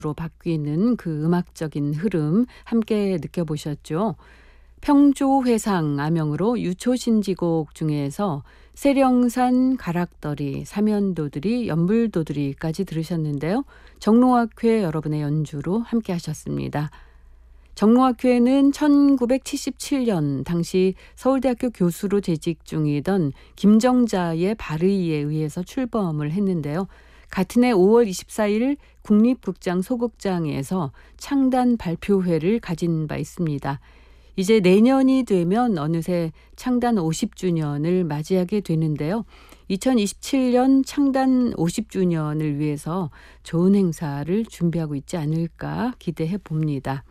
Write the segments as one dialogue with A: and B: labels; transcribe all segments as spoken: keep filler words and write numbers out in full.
A: 바뀌는 그 음악적인 흐름 함께 느껴보셨죠? 평조회상 암영으로 유초신지곡 중에서 세령산, 가락더리, 사면도드리, 연불도드리까지 들으셨는데요. 정로학회 여러분의 연주로 함께 하셨습니다. 정로학회는 천구백칠십칠 년 당시 서울대학교 교수로 재직 중이던 김정자의 발의에 의해서 출범을 했는데요. 같은 해 오월 이십사일 국립극장 소극장에서 창단 발표회를 가진 바 있습니다. 이제 내년이 되면 어느새 창단 오십 주년을 맞이하게 되는데요. 이천이십칠 년 창단 오십 주년을 위해서 좋은 행사를 준비하고 있지 않을까 기대해 봅니다.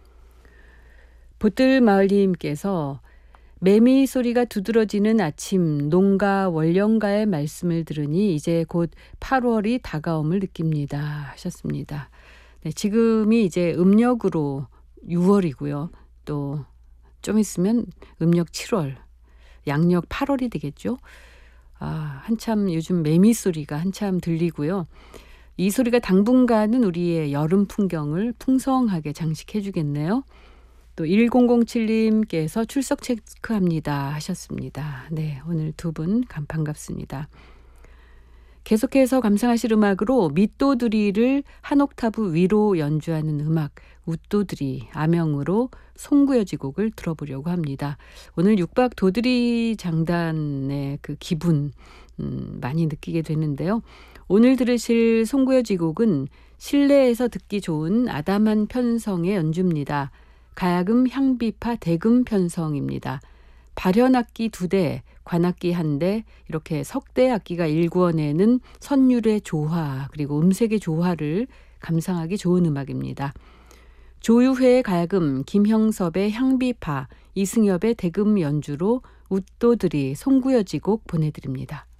A: 보뜰마을님께서 매미 소리가 두드러지는 아침 농가 월령가의 말씀을 들으니 이제 곧 팔월이 다가옴을 느낍니다 하셨습니다. 네, 지금이 이제 음력으로 유월이고요. 또 좀 있으면 음력 칠월, 양력 팔월이 되겠죠. 아, 한참 요즘 매미 소리가 한참 들리고요. 이 소리가 당분간은 우리의 여름 풍경을 풍성하게 장식해 주겠네요. 또 천칠님께서 출석 체크합니다 하셨습니다. 네, 오늘 두 분 반갑습니다. 계속해서 감상하실 음악으로 밑도드리를 한 옥타브 위로 연주하는 음악 웃도드리 암영으로 송구여지곡을 들어보려고 합니다. 오늘 육박 도드리 장단의 그 기분 음, 많이 느끼게 되는데요. 오늘 들으실 송구여지곡은 실내에서 듣기 좋은 아담한 편성의 연주입니다. 가야금 향비파 대금 편성입니다. 발현악기 두 대, 관악기 한 대, 이렇게 석대 악기가 일구어내는 선율의 조화 그리고 음색의 조화를 감상하기 좋은 음악입니다. 조유회의 가야금, 김형섭의 향비파, 이승엽의 대금 연주로 웃도드리 송구여지곡 보내드립니다.